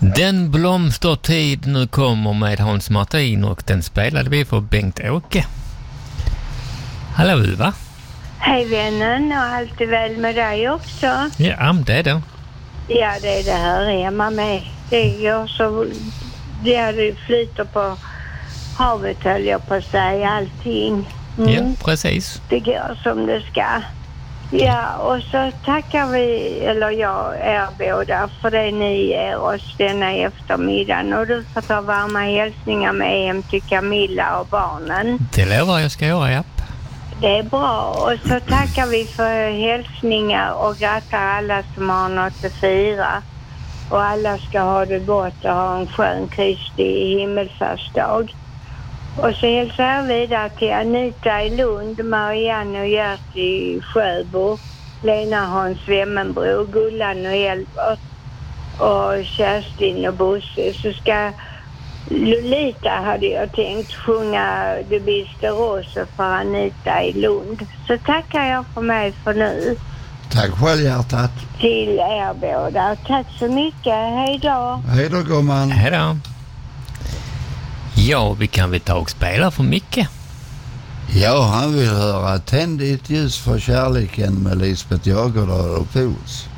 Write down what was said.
Den blomstertid nu kommer med Hans Martin och den spelade vi för Bengt-Åke. Hallå Ulva. Hej vännen, och allt är väl med dig också? Ja, det är det. Ja, det är det här hemma med. Det går så... Det flyter på havet, höll jag på att säga, allting. Ja, precis. Det går som det ska. Ja, och så tackar vi, eller jag, er båda för det ni ger oss denna eftermiddagen. Och du får ta varma hälsningar med hem till Camilla och barnen. Det lovar jag ska göra, ja. Det är bra. Och så tackar vi för hälsningar och grattar alla som har något att fira. Och alla ska ha det gott och ha en skön Kristi himmelfärdsdag. Och så hälsar jag vidare till Anita i Lund, Marianne och Gert i Sjöbo, Lena Hans Wemmenbro, Gullan och Elbert och Kerstin och Bosse. Så ska Lolita, hade jag tänkt, sjunga Du biste rosa för Anita i Lund. Så tackar jag för mig för nu. Tack själv hjärtat. Till er båda. Tack så mycket. Hej då. Hej då gumman. Hej då. Ja, vi kan väl ta och spela för Micke. Ja, han vill höra Tänd ditt ljus för kärleken med Lisbeth Jägerdal och Pos.